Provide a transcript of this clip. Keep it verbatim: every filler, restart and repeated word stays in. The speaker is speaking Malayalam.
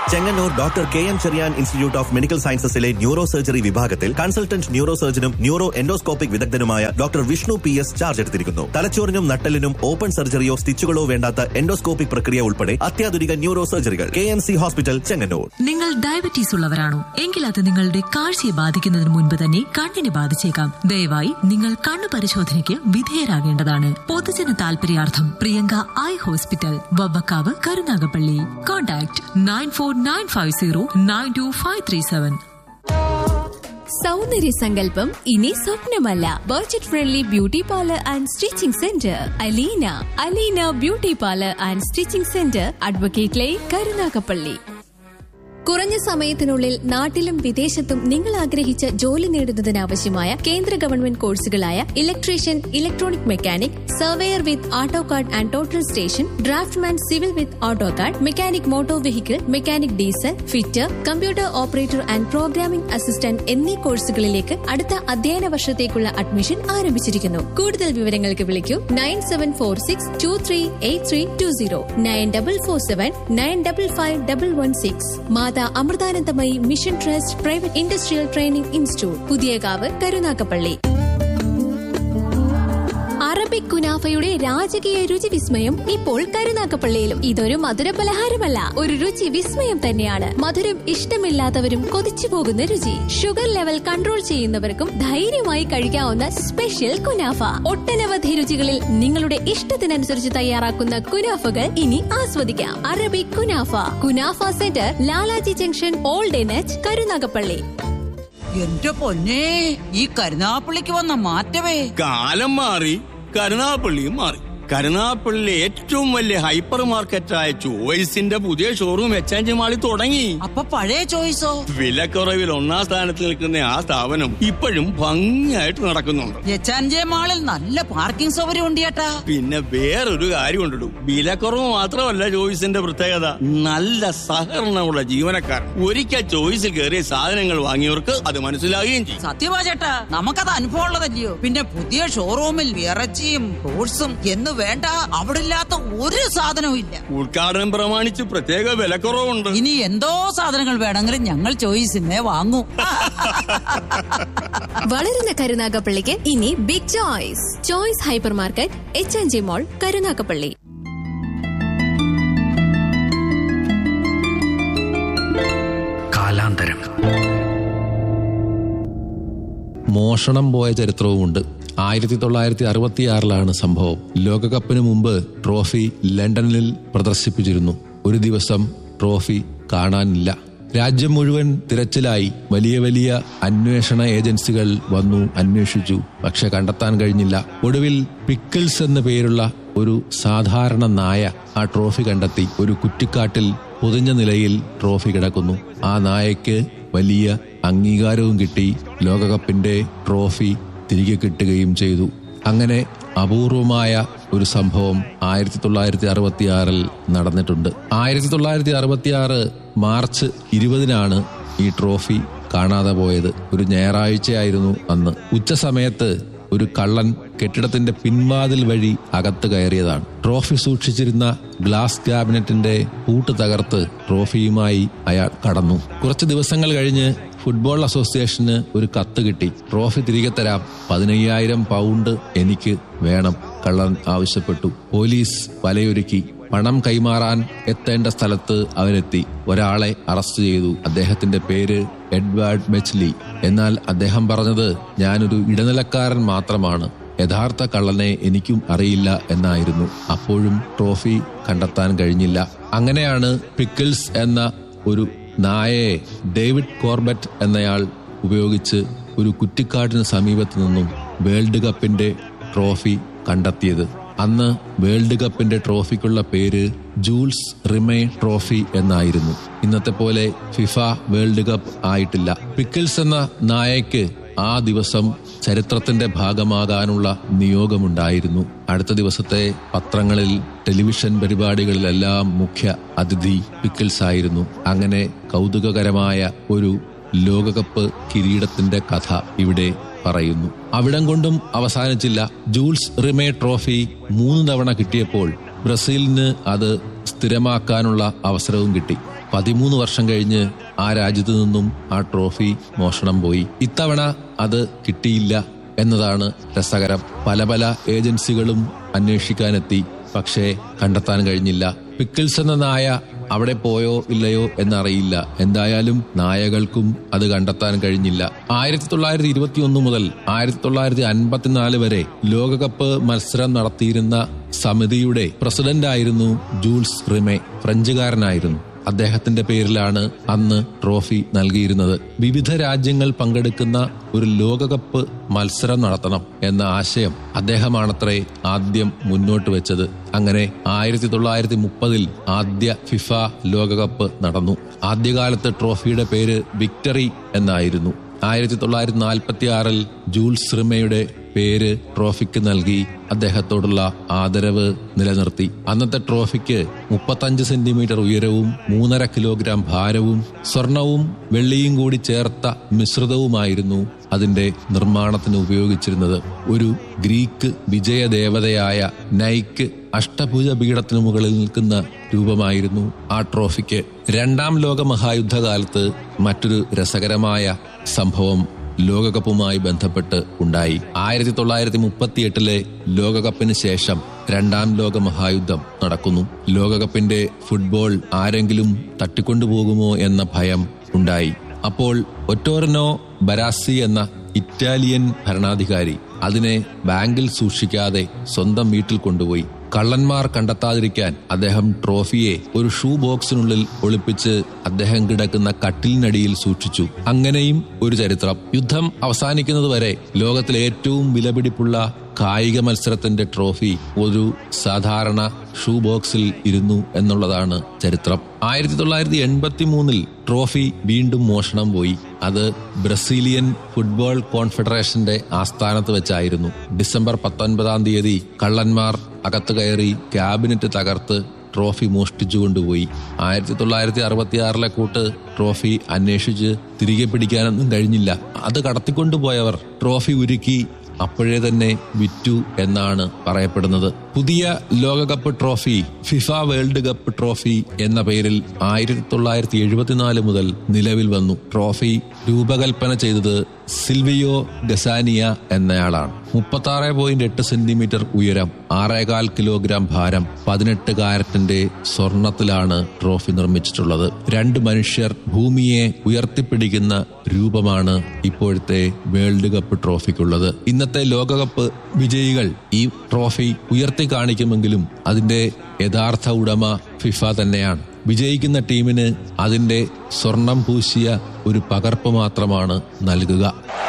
Chengannur doctor K M Cherian institute of medical സയൻസസിലെ neuro surgery വിഭാഗത്തിൽ consultant neuro സർജനും neuro endoscopic വിദഗ്ധനുമായ doctor Vishnu P S charge എടുത്തിരിക്കുന്നു. തലച്ചോറിനും നട്ടലിനും open സർജറിയോ സ്റ്റിച്ചുകളോ വേണ്ടാത്ത എൻഡോസ്കോപ്പിക് പ്രക്രിയ ഉൾപ്പെടെ അത്യാധുനിക neuro സർജറികൾ. K M C hospital, Chengannur. നിങ്ങൾ ഡയബറ്റീസ് ഉള്ളവരാണോ? എങ്കിൽ അത് നിങ്ങളുടെ കാഴ്ചയെ ബാധിക്കുന്നതിന് മുൻപ് തന്നെ കണ്ണിനെ ബാധിച്ചേക്കാം. ദയവായി നിങ്ങൾ കണ്ണു പരിശോധനയ്ക്ക് വിധേയരാകേണ്ടതാണ്. പൊതുജന താൽപര്യാർത്ഥം Priyanka eye hospital, Vavvakkavu, Karunagappally. Contact nine four nine five zero nine to five three seven. സൗന്ദര്യ സങ്കല്പം ഇനി സ്വപ്നമല്ല. Budget friendly beauty parlour and stitching centre Aleena. Aleena beauty parlour and stitching centre, advocate line, Karunagappally. കുറഞ്ഞ സമയത്തിനുള്ളിൽ നാട്ടിലും വിദേശത്തും നിങ്ങൾ ആഗ്രഹിച്ച ജോലി നേടുന്നതിനാവശ്യമായ കേന്ദ്ര government കോഴ്സുകളായ electrician, electronic mechanic, surveyor വിത്ത് ആട്ടോ card and total station, draughtsman civil വിത്ത് ആട്ടോ card, mechanic motor vehicle, mechanic diesel, fitter, computer operator and programming assistant എന്നീ കോഴ്സുകളിലേക്ക് അടുത്ത അധ്യയന വർഷത്തേക്കുള്ള അഡ്മിഷൻ ആരംഭിച്ചിരിക്കുന്നു. കൂടുതൽ വിവരങ്ങൾക്ക് വിളിക്കൂ nine seven four six to three eight three to zero, nine double four seven nine double five double one six. Amritanandamayi mission trust private industrial training institute, Puthiyakavu, Karunagappally. Arabic കുനാഫയുടെ രാജകീയ രുചി വിസ്മയം ഇപ്പോൾ കരുനാഗപ്പള്ളിയിലും. ഇതൊരു മധുര പലഹാരമല്ല, ഒരു രുചി വിസ്മയം തന്നെയാണ്. മധുരം ഇഷ്ടമില്ലാത്തവരും കൊതിച്ചു പോകുന്ന രുചി. ഷുഗർ ലെവൽ കൺട്രോൾ ചെയ്യുന്നവർക്കും ധൈര്യമായി കഴിക്കാവുന്ന സ്പെഷ്യൽ കുനാഫ. ഒട്ടനവധി രുചികളിൽ നിങ്ങളുടെ ഇഷ്ടത്തിനനുസരിച്ച് തയ്യാറാക്കുന്ന കുനാഫകൾ ഇനി ആസ്വദിക്കാം. Arabic kunafa, kunafa centre, Lalaji junction, old എനച്ച്, Karunagappally. എന്റെ പൊന്നേ, ഈ കരുനാഗപ്പള്ളിക്ക് വന്ന മാറ്റമേ. കാലം മാറി, കരുനാഗപ്പള്ളിയും മാറി. കരുനാഗപ്പള്ളിയിലെ ഏറ്റവും വലിയ ഹൈപ്പർ മാർക്കറ്റായ ചോയ്സിന്റെ പുതിയ ഷോറൂം എച്ച് മാളിൽ തുടങ്ങി. അപ്പൊ പഴയ ചോയ്സോ? വിലക്കുറവിൽ ഒന്നാം സ്ഥാനത്ത് നിൽക്കുന്ന ആ സ്ഥാപനം ഇപ്പോഴും ഭംഗിയായിട്ട് നടക്കുന്നുണ്ട്. എച്ച് മാളിൽ നല്ല പാർക്കിംഗ് സൗകര്യം ഉണ്ട് ചേട്ടാ. പിന്നെ വേറൊരു കാര്യം ഉണ്ടിടും, വിലക്കുറവ് മാത്രമല്ല ചോയ്സിന്റെ പ്രത്യേകത, നല്ല സഹകരണമുള്ള ജീവനക്കാർ. ഒരിക്കൽ ചോയ്സിൽ കയറിയ സാധനങ്ങൾ വാങ്ങിയവർക്ക് അത് മനസ്സിലാകുകയും ചെയ്യും. സത്യവാ ചേട്ടാ, നമുക്കത് അനുഭവം ഉള്ളതല്ലയോ. പിന്നെ പുതിയ ഷോറൂമിൽ ഇറച്ചിയും ഫ്രൂട്ട്സും എന്ന് വേണ്ട അവിടെ ഇല്ലാത്ത ഒരു സാധനവും ഇല്ല. ഉദ്ഘാടനം പ്രമാണിച്ച് പ്രത്യേക വിലക്കുറവുണ്ട്. ഇനി എന്തോ സാധനങ്ങൾ വേണമെങ്കിലും ഞങ്ങൾ ചോയ്സിനെ വാങ്ങൂ. വളരുന്ന കരുനാഗപ്പള്ളിക്ക് ഇനി big choice. Choice hyper market, H N G മോൾ, കരുനാഗപ്പള്ളി. കാലാന്തരം. മോഷണം പോയ ചരിത്രവുമുണ്ട്. ആയിരത്തി തൊള്ളായിരത്തി അറുപത്തിയാറിലാണ് സംഭവം. ലോകകപ്പിന് മുമ്പ് ട്രോഫി ലണ്ടനിൽ പ്രദർശിപ്പിച്ചിരുന്നു. ഒരു ദിവസം ട്രോഫി കാണാനില്ല. രാജ്യം മുഴുവൻ തിരച്ചിലായി. വലിയ വലിയ അന്വേഷണ ഏജൻസികൾ വന്നു അന്വേഷിച്ചു, പക്ഷെ കണ്ടെത്താൻ കഴിഞ്ഞില്ല. ഒടുവിൽ പിക്കിൾസ് എന്ന പേരുള്ള ഒരു സാധാരണ നായ ആ ട്രോഫി കണ്ടെത്തി. ഒരു കുറ്റിക്കാട്ടിൽ പൊതിഞ്ഞ നിലയിൽ ട്രോഫി കിടക്കുന്നു. ആ നായയ്ക്ക് വലിയ അംഗീകാരവും കിട്ടി. ലോകകപ്പിന്റെ ട്രോഫി തിരികെ കിട്ടുകയും ചെയ്തു. അങ്ങനെ അപൂർവമായ ഒരു സംഭവം ആയിരത്തി തൊള്ളായിരത്തി അറുപത്തിയാറിൽ നടന്നിട്ടുണ്ട്. ആയിരത്തി തൊള്ളായിരത്തി അറുപത്തിയാറ് മാർച്ച് ഇരുപതിനാണ് ഈ ട്രോഫി കാണാതെ പോയത്. ഒരു ഞായറാഴ്ചയായിരുന്നു അന്ന്. ഉച്ച സമയത്ത് ഒരു കള്ളൻ കെട്ടിടത്തിന്റെ പിൻവാതിൽ വഴി അകത്ത് കയറിയതാണ്. ട്രോഫി സൂക്ഷിച്ചിരുന്ന ഗ്ലാസ് ക്യാബിനറ്റിന്റെ പൂട്ട് തകർത്ത് ട്രോഫിയുമായി അയാൾ കടന്നു. കുറച്ച് ദിവസങ്ങൾ കഴിഞ്ഞ് ഫുട്ബോൾ അസോസിയേഷന് ഒരു കത്ത് കിട്ടി. ട്രോഫി തിരികെ തരാം, പതിനയ്യായിരം പൗണ്ട് എനിക്ക് വേണം, കള്ളൻ ആവശ്യപ്പെട്ടു. പോലീസ് വലയൊരുക്കി. പണം കൈമാറാൻ എത്തേണ്ട സ്ഥലത്ത് അവരെത്തി. ഒരാളെ അറസ്റ്റ് ചെയ്തു. അദ്ദേഹത്തിന്റെ പേര് എഡ്വേർഡ് മെച്ച്ലി. എന്നാൽ അദ്ദേഹം പറഞ്ഞത്, ഞാനൊരു ഇടനിലക്കാരൻ മാത്രമാണ്, യഥാർത്ഥ കള്ളനെ എനിക്കും അറിയില്ല എന്നായിരുന്നു. അപ്പോഴും ട്രോഫി കണ്ടെത്താൻ കഴിഞ്ഞില്ല. അങ്ങനെയാണ് പിക്കിൾസ് എന്ന ഒരു നായയെ ഡേവിഡ് കോർബറ്റ് എന്നയാൾ ഉപയോഗിച്ച് ഒരു കുറ്റിക്കാടിന് സമീപത്ത് നിന്നും വേൾഡ് കപ്പിന്റെ ട്രോഫി കണ്ടെത്തിയത്. അന്ന് വേൾഡ് കപ്പിന്റെ ട്രോഫിക്കുള്ള പേര് ജൂൾസ് റിമേ ട്രോഫി എന്നായിരുന്നു. ഇന്നത്തെ പോലെ ഫിഫ വേൾഡ് കപ്പ് ആയിട്ടില്ല. പിക്കിൾസ് എന്ന നായയ്ക്ക് ആ ദിവസം ചരിത്രത്തിന്റെ ഭാഗമാകാനുള്ള നിയോഗമുണ്ടായിരുന്നു. അടുത്ത ദിവസത്തെ പത്രങ്ങളിൽ, ടെലിവിഷൻ പരിപാടികളിലെല്ലാം മുഖ്യ അതിഥി പിക്കിൾസ് ആയിരുന്നു. അങ്ങനെ കൗതുകകരമായ ഒരു ലോകകപ്പ് കിരീടത്തിന്റെ കഥ ഇവിടെ പറയുന്നു. അവിടം കൊണ്ടും അവസാനിച്ചില്ല. ജൂൾസ് റിമേ ട്രോഫി മൂന്ന് തവണ കിട്ടിയപ്പോൾ ബ്രസീലിന് അത് സ്ഥിരമാക്കാനുള്ള അവസരവും കിട്ടി. പതിമൂന്ന് വർഷം കഴിഞ്ഞ് ആ രാജ്യത്തു നിന്നും ആ ട്രോഫി മോഷണം പോയി. ഇത്തവണ അത് കിട്ടിയില്ല എന്നതാണ് രസകരം. പല പല ഏജൻസികളും അന്വേഷിക്കാനെത്തി, പക്ഷേ കണ്ടെത്താൻ കഴിഞ്ഞില്ല. പിക്കിൾസ് എന്ന നായ അവിടെ പോയോ ഇല്ലയോ എന്നറിയില്ല. എന്തായാലും നായകൾക്കും അത് കണ്ടെത്താൻ കഴിഞ്ഞില്ല. ആയിരത്തി തൊള്ളായിരത്തി ഇരുപത്തി ഒന്ന് മുതൽ ആയിരത്തി തൊള്ളായിരത്തി അൻപത്തിനാല് വരെ ലോകകപ്പ് മത്സരം നടത്തിയിരുന്ന സമിതിയുടെ പ്രസിഡന്റായിരുന്നു ജൂൾസ് റിമെ. ഫ്രഞ്ചുകാരനായിരുന്നു. അദ്ദേഹത്തിന്റെ പേരിലാണ് അന്ന് ട്രോഫി നൽകിയിരുന്നത്. വിവിധ രാജ്യങ്ങൾ പങ്കെടുക്കുന്ന ഒരു ലോകകപ്പ് മത്സരം നടത്തണം എന്ന ആശയം അദ്ദേഹമാണത്രേ ആദ്യം മുന്നോട്ട് വെച്ചത്. അങ്ങനെ ആയിരത്തി തൊള്ളായിരത്തി മുപ്പതിൽ ആദ്യ ഫിഫ ലോകകപ്പ് നടന്നു. ആദ്യകാലത്ത് ട്രോഫിയുടെ പേര് വിക്ടറി എന്നായിരുന്നു. ആയിരത്തി തൊള്ളായിരത്തി നാൽപ്പത്തി ആറിൽ ജൂൾസ് റിമയുടെ പേര് ട്രോഫിക്ക് നൽകി അദ്ദേഹത്തോടുള്ള ആദരവ് നിലനിർത്തി. അന്നത്തെ ട്രോഫിക്ക് മുപ്പത്തഞ്ച് സെന്റിമീറ്റർ ഉയരവും മൂന്നര കിലോഗ്രാം ഭാരവും സ്വർണവും വെള്ളിയും കൂടി ചേർത്ത മിശ്രിതവുമായിരുന്നു അതിന്റെ നിർമ്മാണത്തിന് ഉപയോഗിച്ചിരുന്നത്. ഒരു ഗ്രീക്ക് വിജയദേവതയായ നൈക്ക് അഷ്ടഭുജ പീഠത്തിനു മുകളിൽ നിൽക്കുന്ന രൂപമായിരുന്നു ആ ട്രോഫിക്ക്. രണ്ടാം ലോക മഹായുദ്ധകാലത്ത് മറ്റൊരു രസകരമായ സംഭവം ലോകകപ്പുമായി ബന്ധപ്പെട്ട് ഉണ്ടായി. ആയിരത്തി തൊള്ളായിരത്തി മുപ്പത്തി എട്ടിലെ ലോകകപ്പിന് ശേഷം രണ്ടാം ലോക മഹായുദ്ധം നടക്കുന്നു. ലോകകപ്പിന്റെ ഫുട്ബോൾ ആരെങ്കിലും തട്ടിക്കൊണ്ടുപോകുമോ എന്ന ഭയം ഉണ്ടായി. അപ്പോൾ ഒറ്റോറിനോ ബരാസി എന്ന ഇറ്റാലിയൻ ഭരണാധികാരി അതിനെ ബാങ്കിൽ സൂക്ഷിക്കാതെ സ്വന്തം വീട്ടിൽ കൊണ്ടുപോയി. കള്ളന്മാർ കണ്ടെത്താതിരിക്കാൻ അദ്ദേഹം ട്രോഫിയെ ഒരു ഷൂ ബോക്സിനുള്ളിൽ ഒളിപ്പിച്ച് അദ്ദേഹം കിടക്കുന്ന കട്ടിലിനടിയിൽ സൂക്ഷിച്ചു. അങ്ങനെയും ഒരു ചരിത്രം. യുദ്ധം അവസാനിക്കുന്നതുവരെ ലോകത്തിലെ ഏറ്റവും വിലപിടിപ്പുള്ള കായിക മത്സരത്തിന്റെ ട്രോഫി ഒരു സാധാരണ ഷൂ ബോക്സിൽ ഇരുന്നു എന്നുള്ളതാണ് ചരിത്രം. ആയിരത്തി തൊള്ളായിരത്തി എൺപത്തി മൂന്നിൽ ട്രോഫി വീണ്ടും മോഷണം പോയി. അത് ബ്രസീലിയൻ ഫുട്ബോൾ കോൺഫെഡറേഷന്റെ ആസ്ഥാനത്ത് വെച്ചായിരുന്നു. ഡിസംബർ പത്തൊൻപതാം തീയതി കള്ളന്മാർ അകത്ത് കയറി ക്യാബിനറ്റ് തകർത്ത് ട്രോഫി മോഷ്ടിച്ചു കൊണ്ടുപോയി. ആയിരത്തി തൊള്ളായിരത്തി അറുപത്തി ആറിലെ കൂട്ട് ട്രോഫി അന്വേഷിച്ച് തിരികെ പിടിക്കാനൊന്നും കഴിഞ്ഞില്ല. അത് കടത്തിക്കൊണ്ടുപോയവർ ട്രോഫി ഉരുക്കി അപ്പോഴേ തന്നെ വിറ്റു എന്നാണ് പറയപ്പെടുന്നത്. പുതിയ ലോകകപ്പ് trophy FIFA world cup trophy എന്ന പേരിൽ ആയിരത്തി തൊള്ളായിരത്തി എഴുപത്തിനാല് മുതൽ നിലവിൽ വന്നു. ട്രോഫി രൂപകൽപ്പന ചെയ്തത് സിൽവിയോ ഗസാനിയ എന്നയാളാണ്. മുപ്പത്തി ആറ് പോയിന്റ് എട്ട് സെന്റിമീറ്റർ ഉയരം, ആറേകാൽ കിലോഗ്രാം ഭാരം, പതിനെട്ട് കാരറ്റിന്റെ സ്വർണത്തിലാണ് ട്രോഫി നിർമ്മിച്ചിട്ടുള്ളത്. രണ്ട് മനുഷ്യർ ഭൂമിയെ ഉയർത്തിപ്പിടിക്കുന്ന രൂപമാണ് ഇപ്പോഴത്തെ വേൾഡ് കപ്പ് ട്രോഫിക്കുള്ളത്. ഇന്നത്തെ ലോകകപ്പ് വിജയികൾ ഈ ട്രോഫി ഉയർത്തി കാണിക്കുമെങ്കിലും അതിന്റെ യഥാർത്ഥ ഉടമ ഫിഫ തന്നെയാണ്. വിജയിക്കുന്ന ടീമിന് അതിന്റെ സ്വർണം പൂശിയ ഒരു പകർപ്പ് മാത്രമാണ് നൽകുക.